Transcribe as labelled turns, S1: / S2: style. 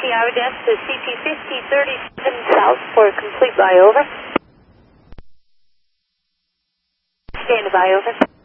S1: hour desk to CT 5037 South for complete buy over. Stand by over.